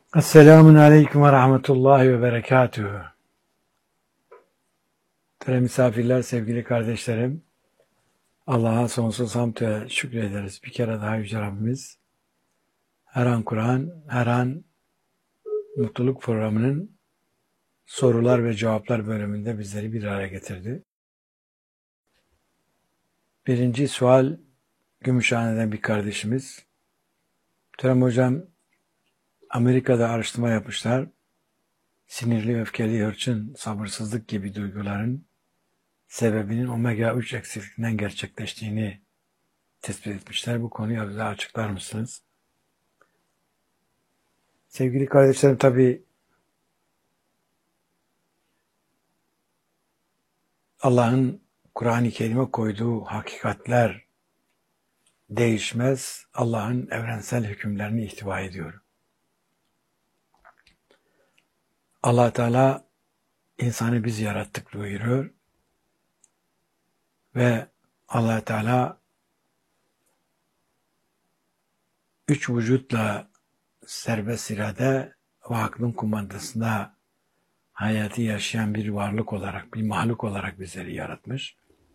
Esselamun Aleyküm ve Rahmetullahi ve Berekatühü. Değerli misafirler, sevgili kardeşlerim, Allah'a sonsuz hamd ve şükrederiz. Bir kere daha Yüce Rabbimiz, her an Kur'an, her an mutluluk programının sorular ve cevaplar bölümünde bizleri bir araya getirdi. Birinci sual, Gümüşhane'den bir kardeşimiz. Muhterem Hocam, Amerika'da araştırma yapmışlar. Sinirli, öfkeli, hırçın, sabırsızlık gibi duyguların sebebinin omega 3 eksikliğinden gerçekleştiğini tespit etmişler. Bu konuyu bize açıklar mısınız? Sevgili kardeşlerim, tabii Allah'ın Kur'an-ı Kerim'e koyduğu hakikatler değişmez. Allah'ın evrensel hükümlerini ihtiva ediyor. Allah Teala insanı biz yarattık buyuruyor ve Allah Teala üç vücutla serbest irade ve aklın kumandasında hayatı yaşayan bir varlık olarak, bir mahluk olarak bizleri yaratmış.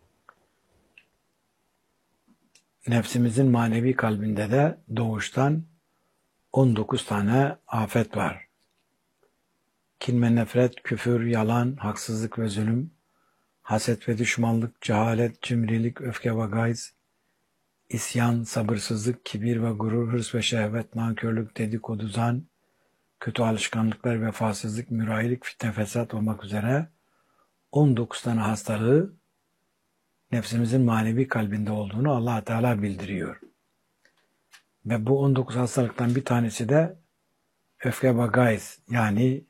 Nefsimizin manevi kalbinde de doğuştan 19 tane afet var. Kin ve nefret, küfür, yalan, haksızlık ve zulüm, haset ve düşmanlık, cehalet, cimrilik, öfke ve gayz, isyan, sabırsızlık, kibir ve gurur, hırs ve şehvet, nankörlük, dedikodu, zan, kötü alışkanlıklar, vefasızlık, mürayilik, fitne, fesat olmak üzere 19 tane hastalığı nefsimizin manevi kalbinde olduğunu Allah Teala bildiriyor. Ve bu 19 hastalıktan bir tanesi de öfke ve gayz, yani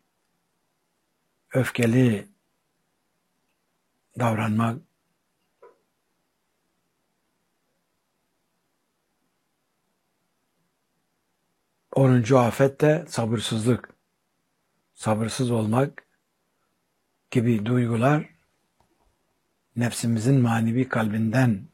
öfkeli davranmak, onuncu afet de sabırsızlık, sabırsız olmak gibi duygular nefsimizin manevi kalbinden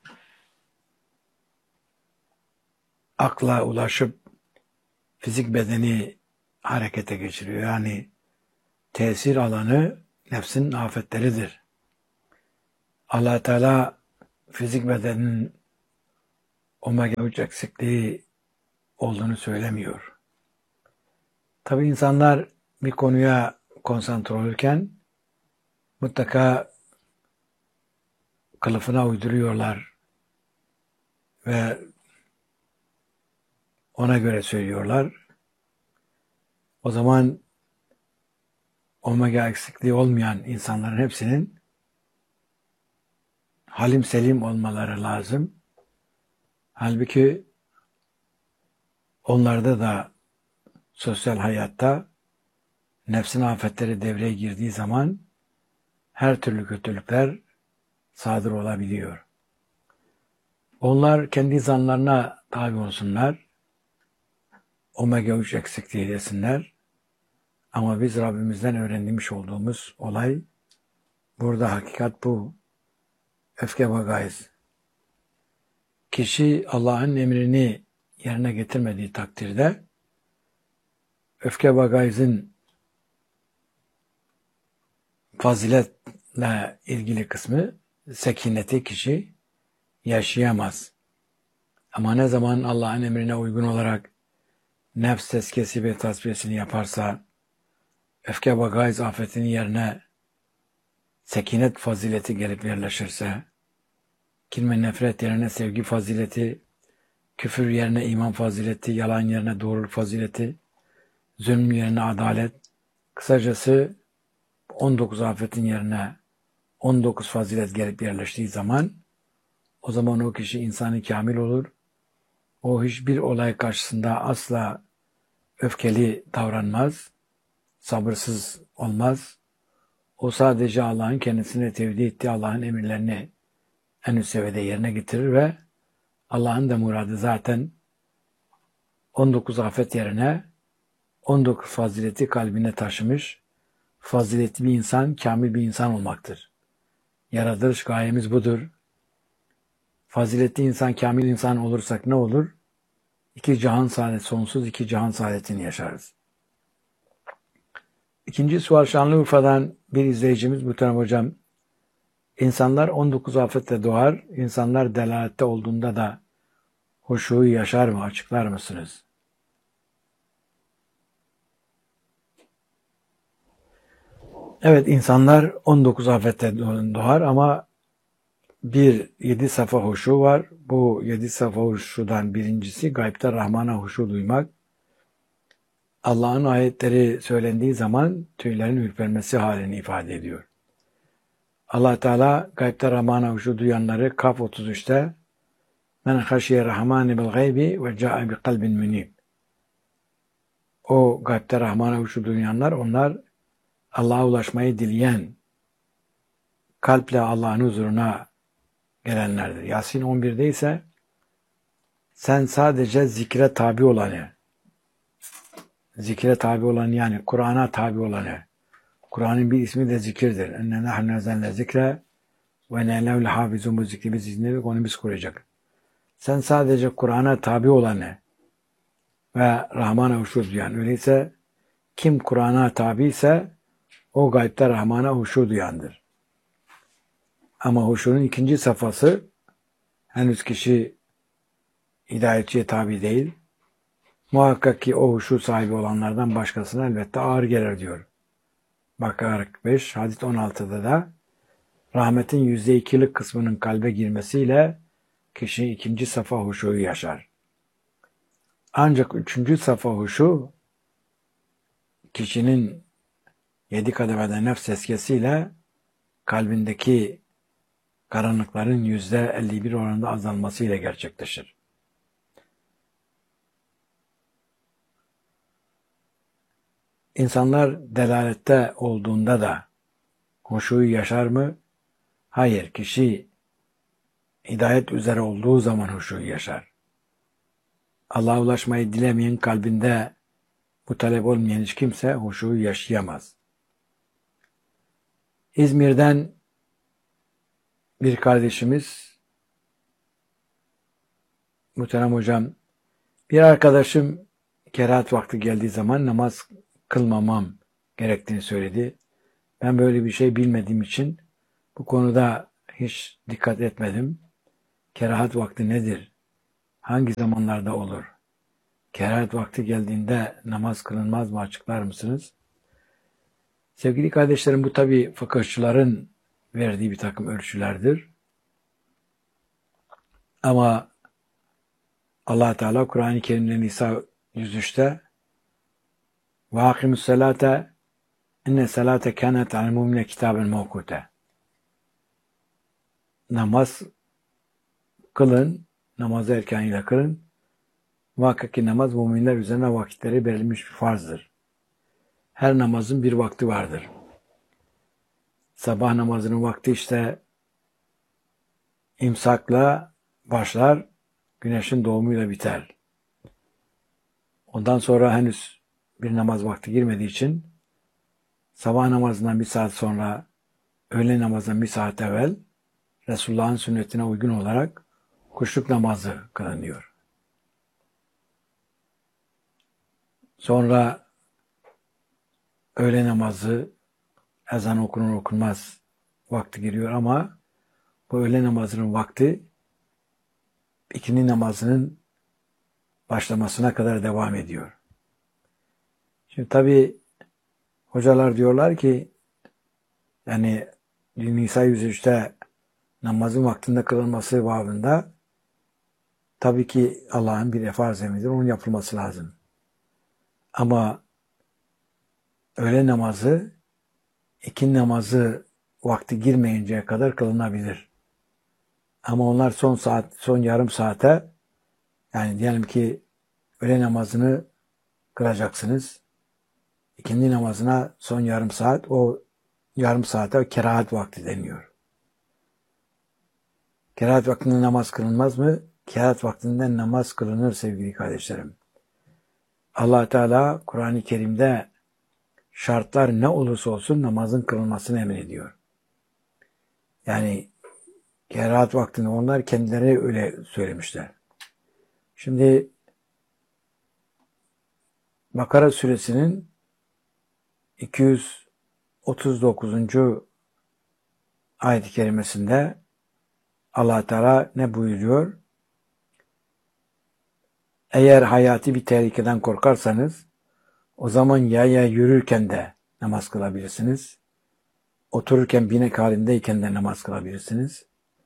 akla ulaşıp fizik bedeni harekete geçiriyor. Yani tesir alanı nefsin afetleridir. Allah Teala fizik bedenin omega 3 eksikliği olduğunu söylemiyor. Tabii insanlar bir konuya konsantre olurken mutlaka kılıfına uyduruyorlar ve ona göre söylüyorlar. O zaman omega eksikliği olmayan insanların hepsinin halim selim olmaları lazım. Halbuki onlarda da sosyal hayatta nefsin afetleri devreye girdiği zaman her türlü kötülükler sadır olabiliyor. Onlar kendi zanlarına tabi olsunlar, omega 3 eksikliği desinler. Ama biz Rabbimizden öğrenmiş olduğumuz olay, burada hakikat bu. Öfke ve gayz. Kişi Allah'ın emrini yerine getirmediği takdirde öfke ve gayzın faziletle ilgili kısmı, sekineti kişi yaşayamaz. Ama ne zaman Allah'ın emrine uygun olarak nefs tezkiyesi ve tasfiyesini yaparsa, öfke ve gayz afetinin yerine sekinet fazileti gelip yerleşirse, kin ve nefret yerine sevgi fazileti, küfür yerine iman fazileti, yalan yerine doğruluk fazileti, zulüm yerine adalet, kısacası 19 afetin yerine 19 fazilet gelip yerleştiği zaman, o zaman o kişi insanı kamil olur. O hiçbir olay karşısında asla öfkeli davranmaz, sabırsız olmaz. O sadece Allah'ın kendisine tevdi ettiği Allah'ın emirlerini en üst seviyede yerine getirir ve Allah'ın da muradı zaten 19 afet yerine 19 fazileti kalbine taşımış, faziletli bir insan, kamil bir insan olmaktır. Yaratılış gayemiz budur. Faziletli insan, kamil insan olursak ne olur? İki cihan saadet, sonsuz iki cihan saadetini yaşarız. İkinci sual Şanlıurfa'dan bir izleyicimiz Muhterem Hocam. İnsanlar 19 afetle doğar. İnsanlar delalette olduğunda da huşuyu yaşar mı? Açıklar mısınız? Evet, insanlar 19 afette doğar ama bir 7 safa huşu var. Bu 7 safa huşudan birincisi gaybte Rahman'a huşu duymak. Allah'ın ayetleri söylendiği zaman tüylerin ürpermesi halini ifade ediyor. Allah Teala gaybte Rahman'a huşu duyanları Kaf 33'te Men haşiye rahmani bil gaybi ve ca'a bi kalbin münib. O gaybte Rahman'a huşu duyanlar, onlar Allah'a ulaşmayı dileyen, kalple Allah'ın huzuruna gelenlerdir. Yasin 11'de ise sen sadece zikre tabi olanı, yani Kur'an'a tabi olanı, Kur'an'ın bir ismi de zikirdir. Enne nahnu nazzalna zikre ve inna lehu lehafizun, bu zikri biz izinledik, onu biz koruyacak. Sen sadece Kur'an'a tabi olanı ve Rahman'a huşu duyan, öyleyse kim Kur'an'a tabi ise o gaybte Rahman'a huşu duyandır. Ama huşunun ikinci safhası, henüz kişi hidayetçiye tabi değil. Muhakkak ki o huşu sahibi olanlardan başkasına elbette ağır gelir diyor. Bakara 45, hadis 16'da da rahmetin %2'lik kısmının kalbe girmesiyle kişi ikinci safa huşuyu yaşar. Ancak üçüncü safa huşu kişinin 7 kademede nefs tezkiyesiyle kalbindeki karanlıkların %51 oranında azalmasıyla gerçekleşir. İnsanlar delalette olduğunda da huşuyu yaşar mı? Hayır, kişi hidayet üzere olduğu zaman huşuyu yaşar. Allah'a ulaşmayı dilemeyen, kalbinde bu talep olmayan hiç kimse huşuyu yaşayamaz. İzmir'den bir kardeşimiz, Muhterem Hocam, bir arkadaşım kerahat vakti geldiği zaman namaz kılmamam gerektiğini söyledi. Ben böyle bir şey bilmediğim için bu konuda hiç dikkat etmedim. Kerahat vakti nedir? Hangi zamanlarda olur? Kerahat vakti geldiğinde namaz kılınmaz mı? Açıklar mısınız? Sevgili kardeşlerim, bu tabi fıkıhçıların verdiği bir takım ölçülerdir. Ama Allah Teala Kur'an-ı Kerim'de Nisa 103'te وَاقِمُ السَّلَاةَ اِنَّ السَّلَاةَ كَانَتْ عَلَى الْمُؤْمِنِينَ كِتَابًا مَوْقُوتًا. Namaz kılın, namazı erkeniyle kılın. Muhakkak ki namaz müminler üzerine vakitleri verilmiş bir farzdır. Her namazın bir vakti vardır. Sabah namazının vakti işte imsakla başlar, güneşin doğumuyla biter. Ondan sonra henüz bir namaz vakti girmediği için sabah namazından bir saat sonra, öğle namazından bir saat evvel Resulullah'ın sünnetine uygun olarak kuşluk namazı kılınıyor. Sonra öğle namazı, ezan okunur okunmaz vakti giriyor ama bu öğle namazının vakti ikindi namazının başlamasına kadar devam ediyor. Şimdi tabi hocalar diyorlar ki yani Nisa 103'te namazın vaktinde kılınması babında tabii ki Allah'ın bir farz emridir, onun yapılması lazım. Ama öğle namazı ikindi namazı vakti girmeyinceye kadar kılınabilir. Ama onlar son yarım saate, yani diyelim ki öğle namazını kılacaksınız. İkindi namazına son yarım saat, o yarım saate kerahat vakti deniyor. Kerahat vaktinde namaz kılınmaz mı? Kerahat vaktinde namaz kılınır sevgili kardeşlerim. Allah Teala Kur'an-ı Kerim'de şartlar ne olursa olsun namazın kılınmasını emrediyor. Yani kerahat vaktinde onlar kendileri öyle söylemişler. Şimdi Bakara suresinin 239. ayet-i kerimesinde Allah Teala ne buyuruyor? Eğer hayati bir tehlikeden korkarsanız o zaman yaya yürürken de namaz kılabilirsiniz. Otururken binek halindeyken de namaz kılabilirsiniz.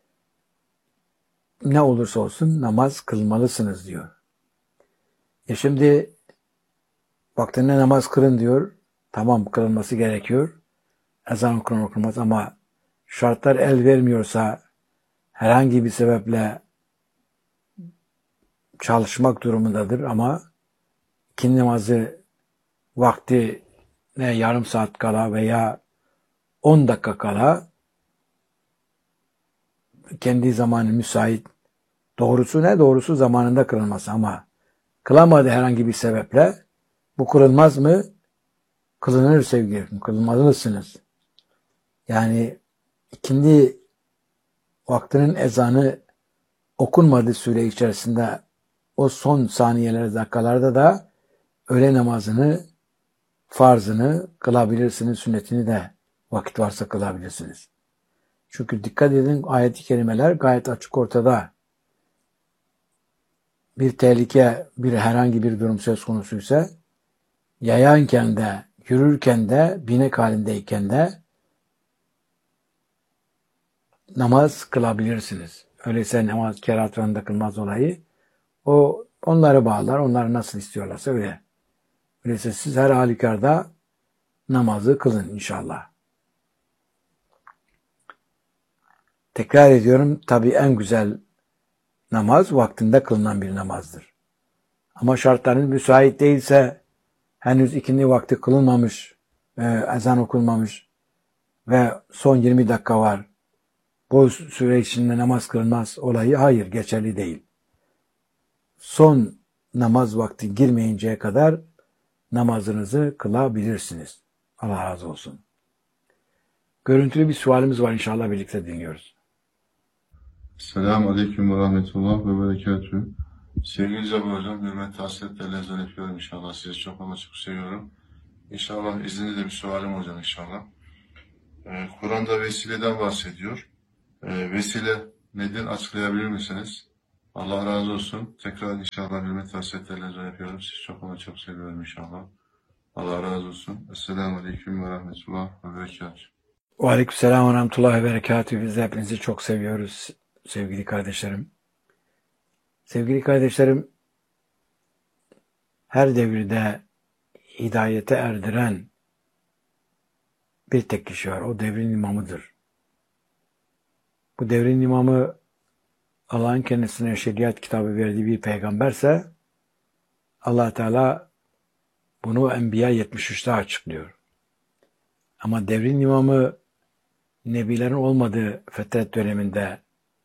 Ne olursa olsun namaz kılmalısınız diyor. Şimdi vaktinde namaz kılın diyor. Tamam, kılınması gerekiyor. Ezan okunur okunmaz ama şartlar el vermiyorsa herhangi bir sebeple çalışmak durumundadır ama ikindi namazı vaktine yarım saat kala veya 10 dakika kala kendi zamanı müsait, doğrusu ne? Doğrusu zamanında kılınması ama kılamadı herhangi bir sebeple, bu kılınmaz mı? Kılınır sevgilim, kılmalısınız. Yani ikindi vaktinin ezanı okunmadığı süre içerisinde o son saniyeler, dakikalarda da öğle namazını, farzını kılabilirsiniz, sünnetini de vakit varsa kılabilirsiniz. Çünkü dikkat edin, ayet-i kerimeler gayet açık ortada. Bir tehlike, herhangi bir durum söz konusuysa yayanken de, yürürken de, binek halindeyken de namaz kılabilirsiniz. Öyleyse namaz kerahatlarında kılmaz olayı. Onları bağlar, onlar nasıl istiyorlarsa öyle. Öyleyse siz her halükarda namazı kılın inşallah. Tekrar ediyorum, tabii en güzel namaz vaktinde kılınan bir namazdır. Ama şartlarınız müsait değilse, henüz ikindi vakti kılınmamış, ezan okunmamış ve son 20 dakika var. Bu süre içinde namaz kılınmaz olayı hayır, geçerli değil. Son namaz vakti girmeyinceye kadar namazınızı kılabilirsiniz. Allah razı olsun. Görüntülü bir sualimiz var, inşallah birlikte dinliyoruz. Selamun Aleyküm ve Rahmetullah ve Berekatühü. Sevgili Cabir Hocam, hürmetli hasretlerle ezan yapıyorum inşallah. Sizi çok ama çok seviyorum. İnşallah izninizle de bir sualim hocam inşallah. Kur'an'da vesileden bahsediyor. Vesile nedir, açıklayabilir misiniz? Allah razı olsun. Tekrar inşallah hürmetli hasretlerle ezan yapıyorum. Sizi çok ama çok seviyorum inşallah. Allah razı olsun. Esselamu Aleyküm ve Rahmetullah ve Berekatühü. Ve aleykümselam ve rahmetullahi ve berekatühü. Biz de hepinizi çok seviyoruz sevgili kardeşlerim. Sevgili kardeşlerim, her devirde hidayete erdiren bir tek kişi var. O devrin imamıdır. Bu devrin imamı Allah'ın kendisine şeriat kitabı verdiği bir peygamberse Allah Teala bunu Enbiya 73'te açıklıyor. Ama devrin imamı nebilerin olmadığı fetret döneminde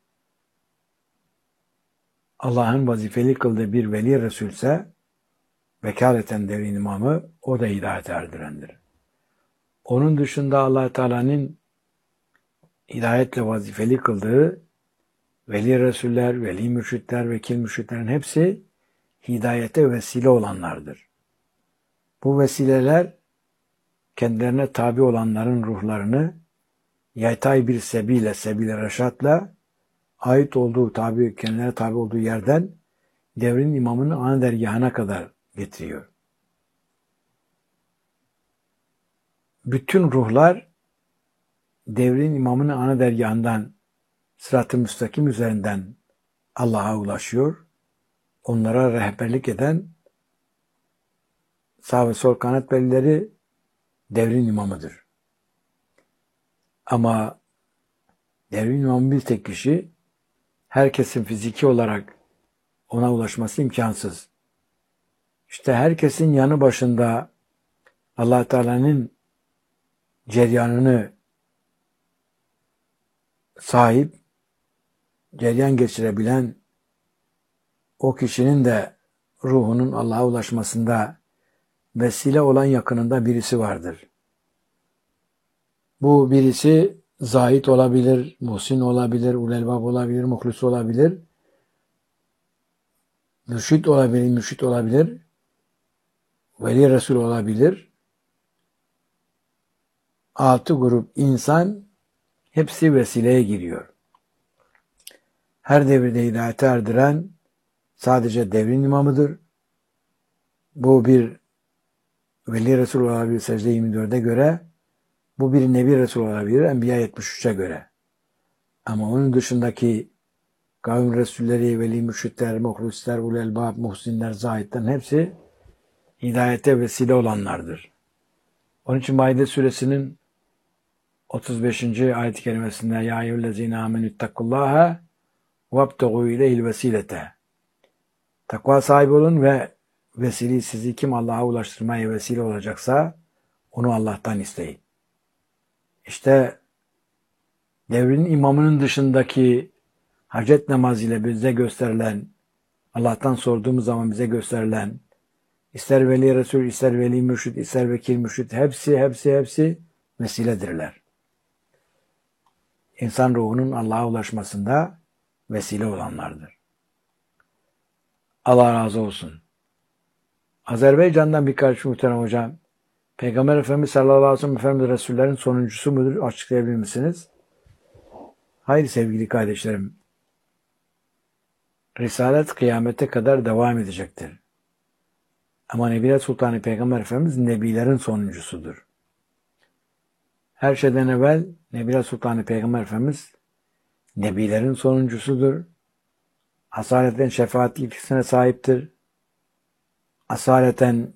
Allah'ın vazifeli kıldığı bir veli Resulse vekaleten devrin imamı o da hidayete erdirendir. Onun dışında Allah Teala'nın hidayetle vazifeli kıldığı veli Resuller, veli mürşitler, vekil mürşitlerin hepsi hidayete vesile olanlardır. Bu vesileler kendilerine tabi olanların ruhlarını yatay bir sebil-i reşatla ait olduğu kendilerine tabi olduğu yerden devrin imamının ana dergahına kadar getiriyor. Bütün ruhlar devrin imamının ana dergahından sırat-ı müstakim üzerinden Allah'a ulaşıyor. Onlara rehberlik eden sağ ve sol kanat velileri devrin imamıdır. Ama devrin imamı bir tek kişi, herkesin fiziki olarak ona ulaşması imkansız. İşte herkesin yanı başında Allah Teala'nın ceryanını sahip, ceryan geçirebilen o kişinin de ruhunun Allah'a ulaşmasında vesile olan yakınında birisi vardır. Bu birisi zahid olabilir, muhsin olabilir, ulelbab olabilir, muhlis olabilir, mürşit olabilir, veli Resul olabilir. 6 grup insan hepsi vesileye giriyor. Her devirde hidayete erdiren sadece devrin imamıdır. Bu bir Veli Resul olabilir secde 24'e göre, bu bir Nebi Resul olabilir Enbiya 73'e göre. Ama onun dışındaki kavim Resulleri, Veli Mürşitler, Muhlisler, Ulelbab, Muhsinler, Zahidler hepsi hidayete vesile olanlardır. Onun için Maide suresinin 35. ayet-i kerimesinde Ya eyyühellezine amenüttakullaha vabtegu ileyhil vesilete. Takva sahibi olun ve vesile sizi kim Allah'a ulaştırmaya vesile olacaksa onu Allah'tan isteyin. İşte devrin imamının dışındaki hacet namazıyla bize gösterilen, Allah'tan sorduğumuz zaman bize gösterilen, ister veli resul, ister veli mürşid, ister vekil mürşid, hepsi vesiledirler. İnsan ruhunun Allah'a ulaşmasında vesile olanlardır. Allah razı olsun. Azerbaycan'dan bir kardeşim muhterem hocam, Peygamber Efendimiz sallallahu aleyhi ve sellem Efendimiz Resullerin sonuncusu mudur? Açıklayabilir misiniz? Hayır sevgili kardeşlerim. Risalet kıyamete kadar devam edecektir. Ama Nebiler Sultanı Peygamber Efendimiz Nebilerin sonuncusudur. Her şeyden evvel Nebiler Sultanı Peygamber Efendimiz Nebilerin sonuncusudur. Asaleten şefaat ilkisine sahiptir. Asaleten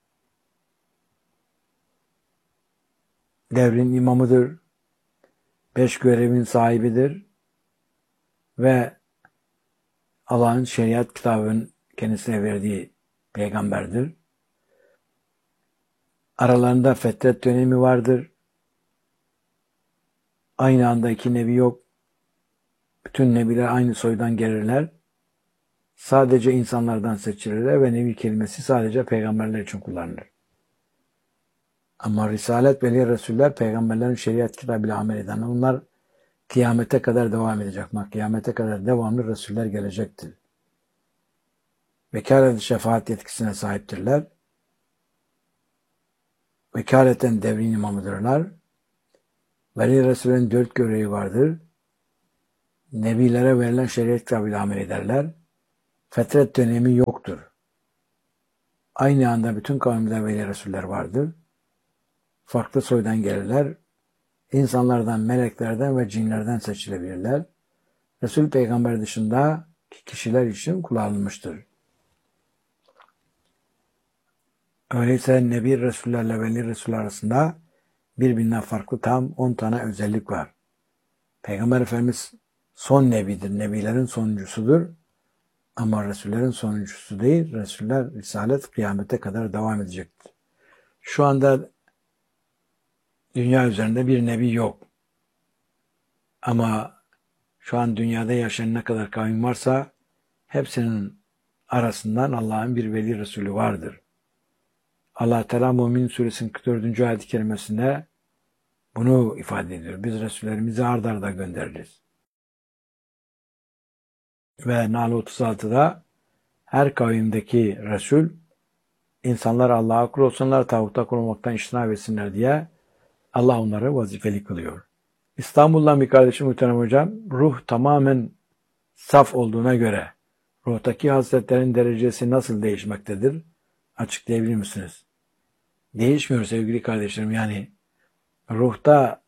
devrin imamıdır. 5 görevin sahibidir. Ve Allah'ın şeriat kitabının kendisine verdiği peygamberdir. Aralarında fetret dönemi vardır. Aynı anda 2 nebi yok. Bütün nebiler aynı soydan gelirler. Sadece insanlardan seçilirler ve nebi kelimesi sadece peygamberler için kullanılır. Ama Risalet ve Resuller peygamberlerin şeriat kitabıyla amel eden onlar kıyamete kadar devam edecek. Kıyamete kadar devamlı Resuller gelecektir. Vekalet şefaat yetkisine sahiptirler. Vekaleten devrin imamıdırlar. Veli Resul'ün 4 görevi vardır. Nebilere verilen şeriat kitabıyla amel ederler. Fetret dönemi yoktur. Aynı anda bütün kavimde Veli Resuller vardır. Farklı soydan gelirler. İnsanlardan, meleklerden ve cinlerden seçilebilirler. Resul peygamber dışında kişiler için kullanılmıştır. Öyleyse Nebi Resullerle Veli Resuller arasında birbirinden farklı tam 10 tane özellik var. Peygamber Efendimiz son nebidir, nebilerin sonuncusudur. Ama Resullerin sonuncusu değil, Resuller Risalet kıyamete kadar devam edecektir. Şu anda dünya üzerinde bir nebi yok. Ama şu an dünyada yaşayan ne kadar kavim varsa hepsinin arasından Allah'ın bir veli Resulü vardır. Allah Teala Mümin Suresinin 44. ayet-i kerimesinde bunu ifade ediyor. Biz Resullerimizi ard arda göndeririz. Ve Nahl 36'da her kavimdeki Resul insanlar Allah'a kul olsunlar, tağuta kul olmaktan iştinab etsinler diye Allah onları vazifeli kılıyor. İstanbul'dan bir kardeşim muhterem hocam, ruh tamamen saf olduğuna göre ruhtaki hasletlerin derecesi nasıl değişmektedir? Açıklayabilir misiniz? Değişmiyor sevgili kardeşlerim. Yani ruhta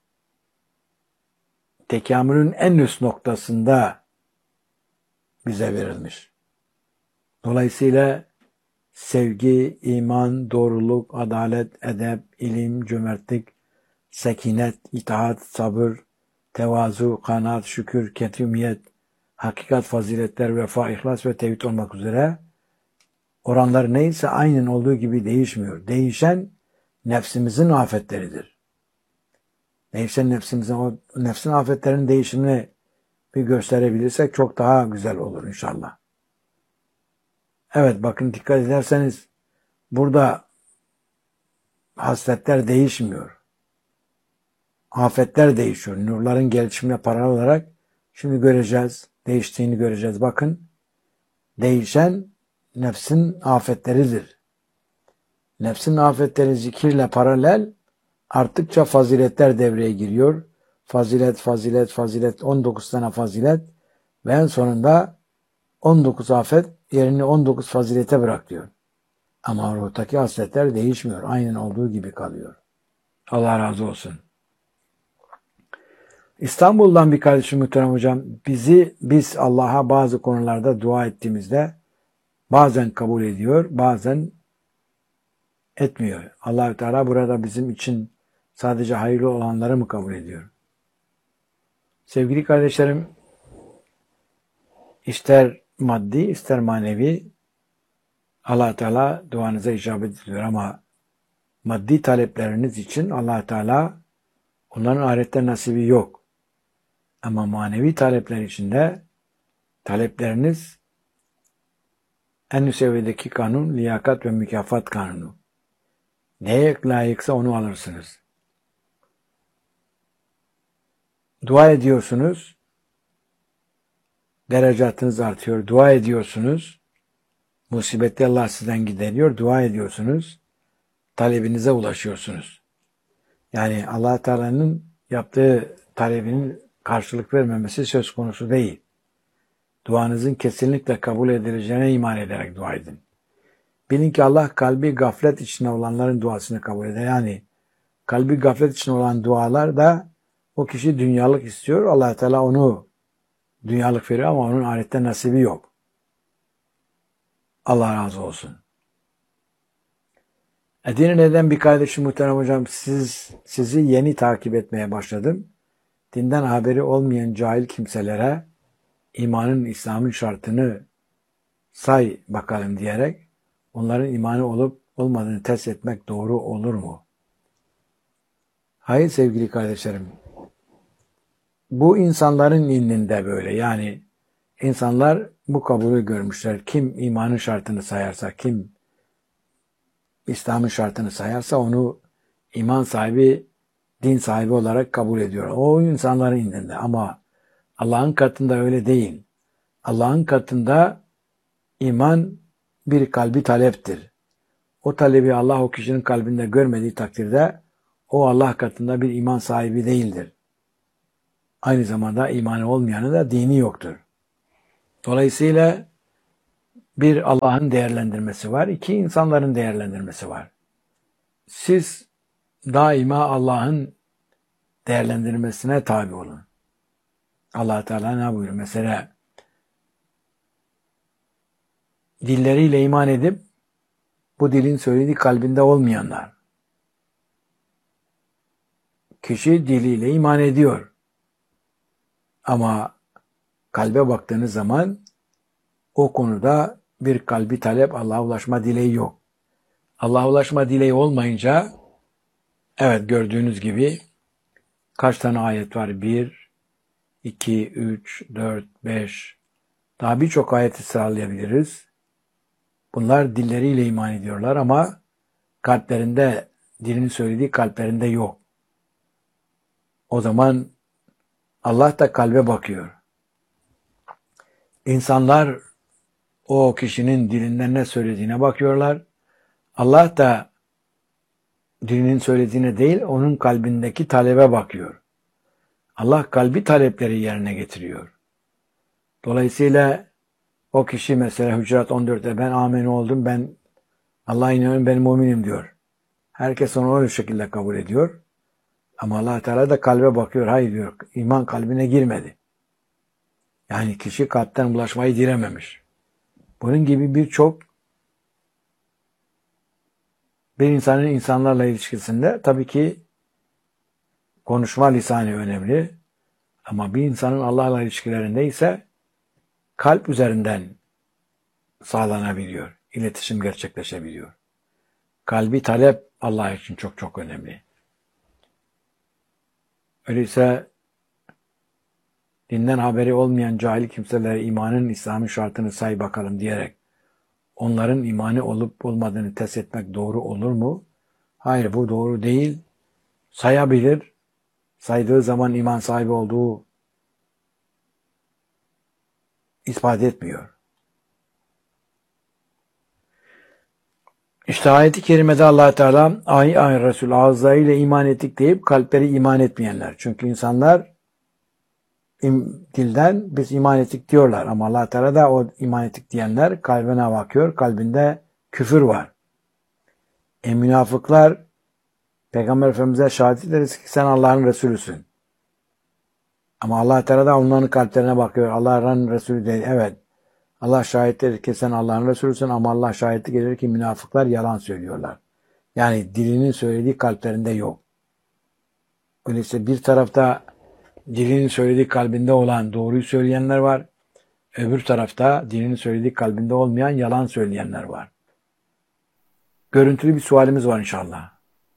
tekamülün en üst noktasında bize verilmiş. Dolayısıyla sevgi, iman, doğruluk, adalet, edep, ilim, cömertlik, sekinet, itaat, sabır, tevazu, kanaat, şükür, ketimiyet, hakikat, faziletler, vefa, ihlas ve tevhid olmak üzere oranlar neyse aynen olduğu gibi değişmiyor. Değişen nefsimizin afetleridir. Değişen o nefsin afetlerinin değişimini bir gösterebilirsek çok daha güzel olur inşallah. Evet bakın dikkat ederseniz burada hasletler değişmiyor. Afetler değişiyor. Nurların gelişimine paralel olarak şimdi göreceğiz. Değiştiğini göreceğiz. Bakın değişen nefsin afetleridir. Nefsin afetleri zikirle paralel arttıkça faziletler devreye giriyor. Fazilet, 19 tane fazilet ve en sonunda 19 afet yerini 19 fazilete bırak diyor. Ama ruhtaki hasletler değişmiyor. Aynen olduğu gibi kalıyor. Allah razı olsun. İstanbul'dan bir kardeşim muhterem hocam, biz Allah'a bazı konularda dua ettiğimizde bazen kabul ediyor, bazen etmiyor. Allah-u Teala burada bizim için sadece hayırlı olanları mı kabul ediyor? Sevgili kardeşlerim, ister maddi ister manevi Allah Teala duanıza icabet ediyor ama maddi talepleriniz için Allah Teala onların ahirette nasibi yok. Ama manevi talepler için de talepleriniz en üst seviyedeki kanun, liyakat ve mükafat kanunu. Neye layıksa onu alırsınız. Dua ediyorsunuz, derecatınız artıyor. Dua ediyorsunuz, musibeti Allah sizden gideriyor. Dua ediyorsunuz, talebinize ulaşıyorsunuz. Yani Allah Teala'nın yaptığı talebinin karşılık vermemesi söz konusu değil. Duanızın kesinlikle kabul edileceğine iman ederek dua edin. Bilin ki Allah kalbi gaflet içinde olanların duasını kabul eder. Yani kalbi gaflet içinde olan dualar da o kişi dünyalık istiyor. Allah Teala onu dünyalık veriyor ama onun ahirette nasibi yok. Allah razı olsun. Edirne'den bir kardeşim muhterem hocam, sizi yeni takip etmeye başladım. Dinden haberi olmayan cahil kimselere imanın, İslam'ın şartını say bakalım diyerek onların imanı olup olmadığını test etmek doğru olur mu? Hayır sevgili kardeşlerim. Bu insanların indinde böyle. Yani insanlar bu kabulü görmüşler. Kim imanın şartını sayarsa, kim İslam'ın şartını sayarsa onu iman sahibi, din sahibi olarak kabul ediyor. O insanların indinde. Ama Allah'ın katında öyle değil. Allah'ın katında iman bir kalbi taleptir. O talebi Allah o kişinin kalbinde görmediği takdirde o Allah katında bir iman sahibi değildir. Aynı zamanda imanı olmayanı da dini yoktur. Dolayısıyla bir Allah'ın değerlendirmesi var, iki insanların değerlendirmesi var. Siz daima Allah'ın değerlendirmesine tabi olun. Allah Teala ne buyuruyor? Mesela dilleriyle iman edip bu dilin söylediği kalbinde olmayanlar. Kişi diliyle iman ediyor. Ama kalbe baktığınız zaman o konuda bir kalbi talep, Allah'a ulaşma dileği yok. Allah'a ulaşma dileği olmayınca evet gördüğünüz gibi kaç tane ayet var? 1, 2, 3, 4, 5 daha birçok ayeti sıralayabiliriz. Bunlar dilleriyle iman ediyorlar ama kalplerinde, dilinin söylediği kalplerinde yok. O zaman Allah da kalbe bakıyor. İnsanlar o kişinin dilinden ne söylediğine bakıyorlar. Allah da dilinin söylediğine değil, onun kalbindeki talebe bakıyor. Allah kalbi talepleri yerine getiriyor. Dolayısıyla o kişi mesela Hucurat 14'te ben amenü oldum, ben Allah'a inanıyorum, ben müminim diyor. Herkes onu öyle şekilde kabul ediyor. Ama Allah Teala da kalbe bakıyor. Hayır diyor, iman kalbine girmedi. Yani kişi kalpten bulaşmayı dilememiş. Bunun gibi birçok bir insanın insanlarla ilişkisinde tabii ki konuşma lisanı önemli. Ama bir insanın Allah'la ilişkilerinde ise kalp üzerinden sağlanabiliyor. İletişim gerçekleşebiliyor. Kalbi talep Allah için çok çok önemli. Öyleyse dinden haberi olmayan cahil kimselere imanın, İslam'ın şartını say bakalım diyerek onların imanı olup olmadığını test etmek doğru olur mu? Hayır, bu doğru değil. Sayabilir. Saydığı zaman iman sahibi olduğu ispat etmiyor. İşte ayet-i kerimede Allah Teala ay Resul ağızlarıyla iman ettik deyip kalpleri iman etmeyenler. Çünkü insanlar dilden biz iman ettik diyorlar ama Allah Teala da o iman ettik diyenler kalbine bakıyor. Kalbinde küfür var. Münafıklar Peygamber Efendimiz'e şahit ederiz ki sen Allah'ın Resulüsün. Ama Allah Teala da onların kalplerine bakıyor. Allah'ın Resulü değil. Evet. Allah şahittir ki sen Allah'ın Resulüsün ama Allah şahitlik gelir ki münafıklar yalan söylüyorlar. Yani dilinin söylediği kalplerinde yok. Öyleyse bir tarafta dilinin söylediği kalbinde olan doğruyu söyleyenler var. Öbür tarafta dilinin söylediği kalbinde olmayan yalan söyleyenler var. Görüntülü bir sualimiz var inşallah.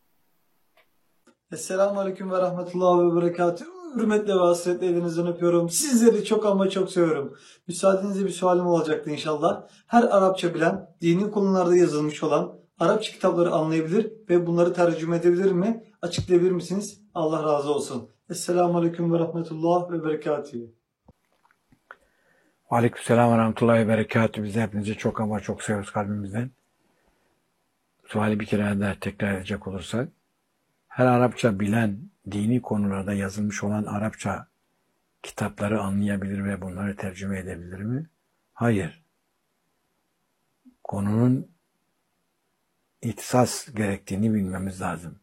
Esselamu Aleyküm ve Rahmetullahi ve Berekatuhu. Hürmetle ve hasretle elinizden öpüyorum. Sizleri çok ama çok seviyorum. Müsaadenizle bir sualim olacaktı inşallah. Her Arapça bilen, dini konularda yazılmış olan Arapça kitapları anlayabilir ve bunları tercüme edebilir mi? Açıklayabilir misiniz? Allah razı olsun. Esselamu Aleyküm ve Rahmetullahi ve Berekatuhu. Aleykümselam ve rahmetullahi ve berekatuhu. Biz hepinizi çok ama çok seviyoruz kalbimizden. Suali bir kere daha tekrar edecek olursak. Her Arapça bilen, dini konularda yazılmış olan Arapça kitapları anlayabilir ve bunları tercüme edebilir mi? Hayır. Konunun ihtisas gerektiğini bilmemiz lazım.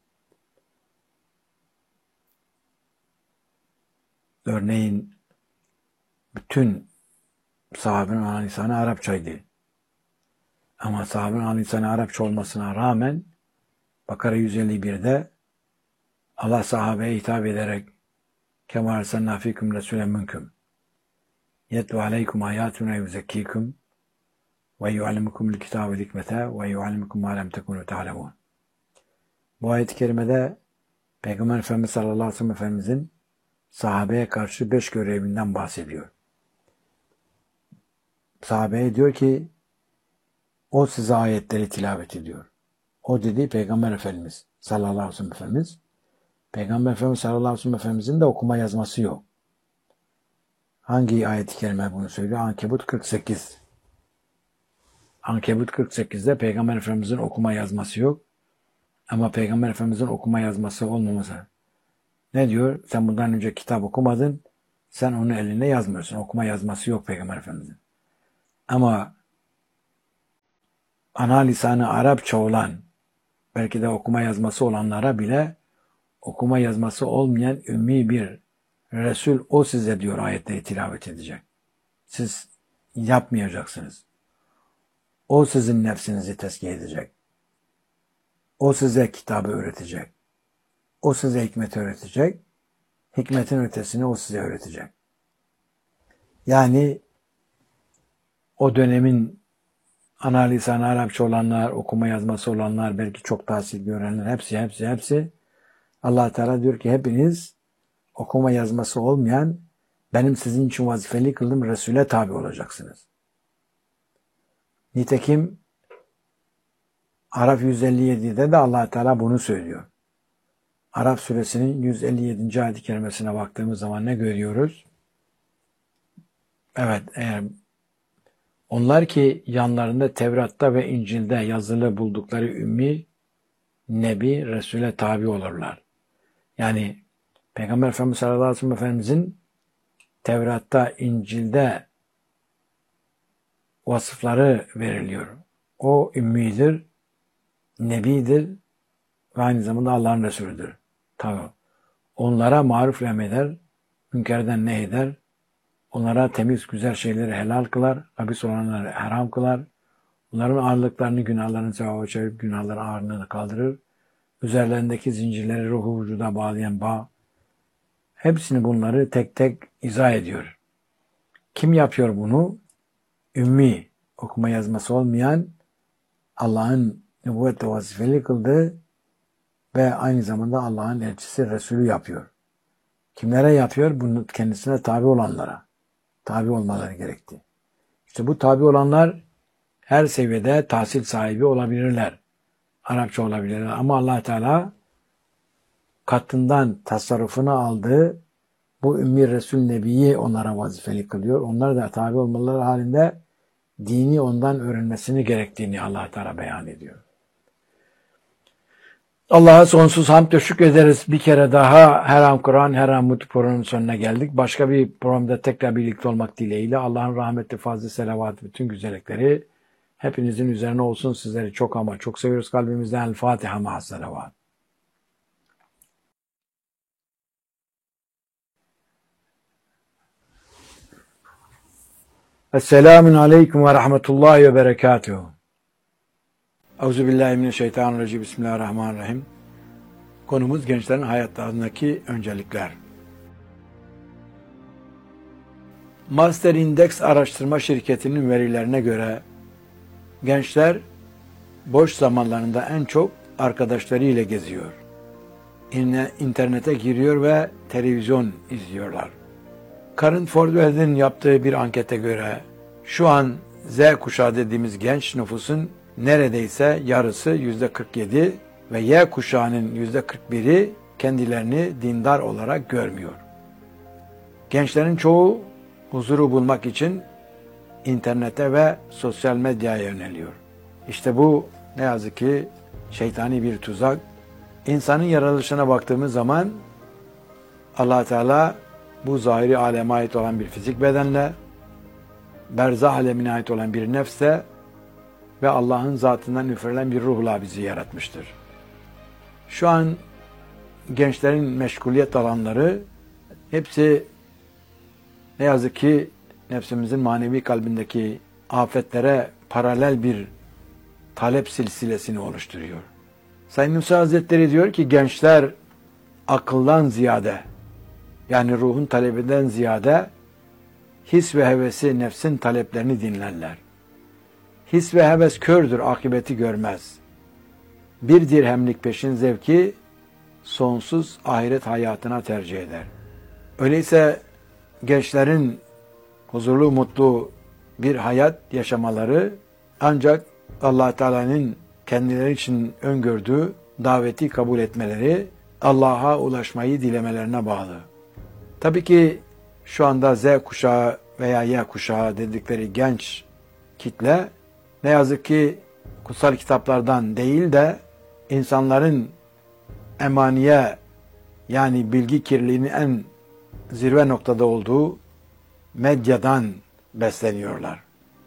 Örneğin bütün sahabenin ana lisanı Arapçaydı. Ama sahabenin ana lisanı Arapça olmasına rağmen Bakara 151'de Allah sahabeye hitap ederek كَمَا أَرْسَلْنَا فِيكُمْ رَسُولًا مِنْكُمْ يَتْلُوا عَلَيْكُمْ آيَاتِنَا وَيُزَكِّيكُمْ وَيُعَلِّمُكُمُ الْكِتَابَ وَالْحِكْمَةَ وَيُعَلِّمُكُم مَا لَمْ تَكُونُوا تَعْلَمُونَ. Bu ayet-i kerimede Peygamber Efendimiz sallallahu aleyhi ve sellem Efendimizin sahabeye karşı 5 görevinden bahsediyor. Sahabeye diyor ki o size ayetleri tilavet ediyor. O dedi Peygamber Efendimiz sallallahu aleyhi ve sellem Efendimiz. Peygamber Efendimiz sallallahu aleyhi ve sellem Efendimizin de okuma yazması yok. Hangi ayet-i kerime bunu söylüyor? Ankebut 48. Ankebut 48'de Peygamber Efendimizin okuma yazması yok. Ama Peygamber Efendimizin okuma yazması olmaması. Ne diyor? Sen bundan önce kitap okumadın. Sen onun eline yazmıyorsun. Okuma yazması yok Peygamber Efendimizin. Ama ana lisanı Arapça olan, belki de okuma yazması olanlara bile okuma yazması olmayan ümmi bir Resul o size diyor ayetleri tilavet edecek. Siz yapmayacaksınız. O sizin nefsinizi tezkiye edecek. O size kitabı öğretecek. O size hikmeti öğretecek. Hikmetin ötesini o size öğretecek. Yani o dönemin ana lisanı Arapça olanlar, okuma yazması olanlar, belki çok tahsil görenler, hepsi Allah Teala diyor ki hepiniz okuma yazması olmayan benim sizin için vazifeli kıldığım Resul'e tabi olacaksınız. Nitekim Araf 157'de de Allah Teala bunu söylüyor. Araf suresinin 157. ayet-i kerimesine baktığımız zaman ne görüyoruz? Evet, eğer onlar ki yanlarında Tevrat'ta ve İncil'de yazılı buldukları ümmi Nebi, Resul'e tabi olurlar. Yani Peygamber Efendimiz sallallahu aleyhi ve sellem Efendimizin Tevrat'ta, İncil'de vasıfları veriliyor. O ümmidir, Nebidir ve aynı zamanda Allah'ın Resulüdür. Tabi. Onlara maruf emreder, münkerden nehyeder, onlara temiz, güzel şeyleri helal kılar, habis olanları haram kılar, onların ağırlıklarını, günahlarını sevaba çevirip günahların ağırlığını kaldırır, üzerlerindeki zincirleri ruhu vücuda bağlayan bağ, hepsini bunları tek tek izah ediyor. Kim yapıyor bunu? Ümmi, okuma yazması olmayan, Allah'ın nübüvvetle vazifeli kıldığı ve aynı zamanda Allah'ın elçisi Resulü yapıyor. Kimlere yapıyor? Bunu kendisine tabi olanlara. Tabi olmaları gerekti. İşte bu tabi olanlar her seviyede tahsil sahibi olabilirler. Arapça olabilirler. Ama Allah Teala katından tasarrufunu aldığı bu Ümmi Resul Nebi'yi onlara vazifeli kılıyor. Onlar da tabi olmaları halinde dini ondan öğrenmesini gerektiğini Allah Teala beyan ediyor. Allah'a sonsuz hamd ve şükrederiz. Bir kere daha Her An Kur'an, Her An Mutlu programının sonuna geldik. Başka bir programda tekrar birlikte olmak dileğiyle Allah'ın rahmeti, fazlı selavatı, bütün güzellikleri hepinizin üzerine olsun. Sizleri çok ama çok seviyoruz kalbimizden. El Fatiha ma'a selavat. Esselamun aleyküm ve rahmetullahi ve berekatuhu. Euzubillahimineşşeytanirracim. Bismillahirrahmanirrahim. Konumuz gençlerin hayatlarındaki öncelikler. Master Index araştırma şirketinin verilerine göre gençler boş zamanlarında en çok arkadaşlarıyla geziyor. İnternete giriyor ve televizyon izliyorlar. Current Forward'in yaptığı bir ankete göre şu an Z kuşağı dediğimiz genç nüfusun neredeyse yarısı %47 ve Y kuşağının %41'i kendilerini dindar olarak görmüyor. Gençlerin çoğu huzuru bulmak için internete ve sosyal medyaya yöneliyor. İşte bu ne yazık ki şeytani bir tuzak. İnsanın yaratılışına baktığımız zaman Allah Teala bu zahiri aleme ait olan bir fizik bedenle, berzah alemine ait olan bir nefse ve Allah'ın zatından üfürülen bir ruhla bizi yaratmıştır. Şu an gençlerin meşguliyet alanları hepsi ne yazık ki nefsimizin manevi kalbindeki afetlere paralel bir talep silsilesini oluşturuyor. Sayyid Musa Hazretleri diyor ki gençler akıldan ziyade, yani ruhun talebinden ziyade his ve hevesi, nefsin taleplerini dinlerler. His ve heves kördür, akıbeti görmez. Bir dirhemlik peşin zevki sonsuz ahiret hayatına tercih eder. Öyleyse gençlerin huzurlu, mutlu bir hayat yaşamaları ancak Allah Teala'nın kendileri için öngördüğü daveti kabul etmeleri, Allah'a ulaşmayı dilemelerine bağlı. Tabii ki şu anda Z kuşağı veya Y kuşağı dedikleri genç kitle ne yazık ki kutsal kitaplardan değil de insanların emaniye, yani bilgi kirliliğinin en zirve noktada olduğu medyadan besleniyorlar.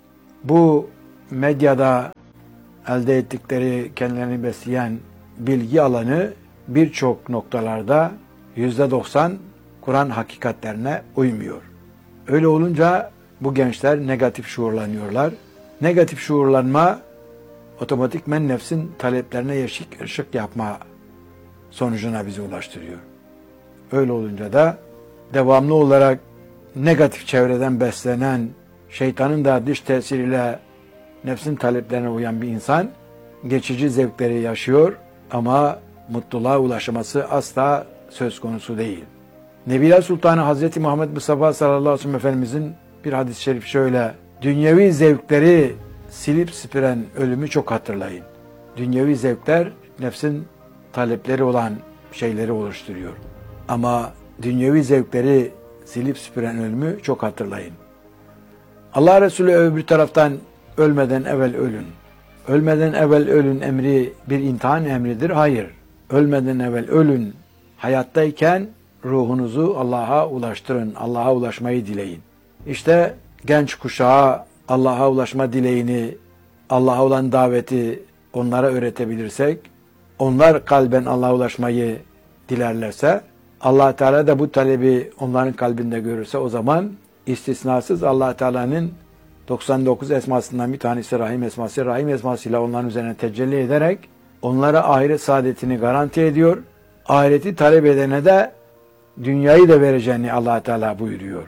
Bu medyada elde ettikleri, kendilerini besleyen bilgi alanı birçok noktalarda %90 Kur'an hakikatlerine uymuyor. Öyle olunca bu gençler negatif şuurlanıyorlar. Negatif şuurlanma otomatikmen nefsin taleplerine ışık yapma sonucuna bizi ulaştırıyor. Öyle olunca da devamlı olarak negatif çevreden beslenen, şeytanın da dış tesiriyle nefsin taleplerine uyan bir insan geçici zevkleri yaşıyor ama mutluluğa ulaşması asla söz konusu değil. Nebiler Sultanı Hazreti Muhammed Mustafa sallallahu aleyhi ve sellem Efendimizin bir hadis-i şerif şöyle: dünyevi zevkleri silip süpüren ölümü çok hatırlayın. Dünyevi zevkler nefsin talepleri olan şeyleri oluşturuyor. Ama dünyevi zevkleri silip süpüren ölümü çok hatırlayın. Allah Resulü öbür taraftan ölmeden evvel ölün. Ölmeden evvel ölün emri bir imtihan emridir. Hayır. Ölmeden evvel ölün. Hayattayken ruhunuzu Allah'a ulaştırın. Allah'a ulaşmayı dileyin. İşte genç kuşağa Allah'a ulaşma dileğini, Allah'a olan daveti onlara öğretebilirsek, onlar kalben Allah'a ulaşmayı dilerlerse, Allah Teala da bu talebi onların kalbinde görürse, o zaman istisnasız Allah Teala'nın 99 esmasından bir tanesi Rahim esması, Rahim esmasıyla onların üzerine tecelli ederek onlara ahiret saadetini garanti ediyor. Ahireti talep edene de dünyayı da vereceğini Allah Teala buyuruyor.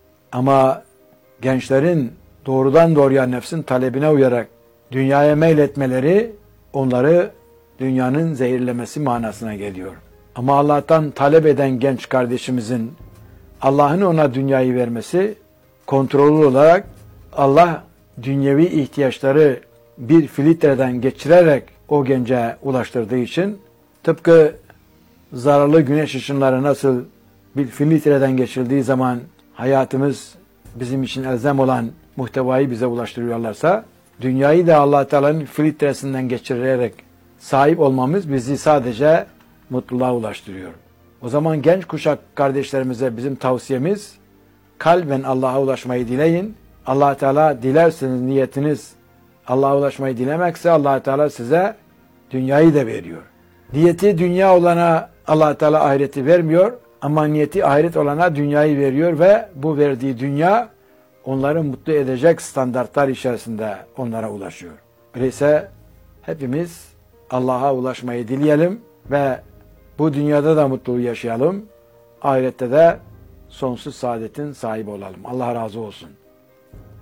Ama gençlerin doğrudan doğruya nefsin talebine uyarak dünyaya meyletmeleri onları dünyanın zehirlemesi manasına geliyor. Ama Allah'tan talep eden genç kardeşimizin Allah'ın ona dünyayı vermesi kontrollü olarak Allah dünyevi ihtiyaçları bir filtreden geçirerek o gence ulaştırdığı için tıpkı zararlı güneş ışınları nasıl bir filtreden geçildiği zaman hayatımız bizim için elzem olan muhtevayı bize ulaştırıyorlarsa dünyayı da Allah Teala'nın filtresinden geçirerek sahip olmamız bizi sadece mutluluğa ulaştırıyor. O zaman genç kuşak kardeşlerimize bizim tavsiyemiz, kalben Allah'a ulaşmayı dileyin. Allah Teala dilerseniz niyetiniz Allah'a ulaşmayı dilemekse Allah Teala size dünyayı da veriyor. Niyeti dünya olana Allah Teala ahireti vermiyor ama niyeti ahiret olana dünyayı veriyor ve bu verdiği dünya onları mutlu edecek standartlar içerisinde onlara ulaşıyor. Öyleyse hepimiz Allah'a ulaşmayı dileyelim ve bu dünyada da mutluluğu yaşayalım. Ahirette de sonsuz saadetin sahibi olalım. Allah razı olsun.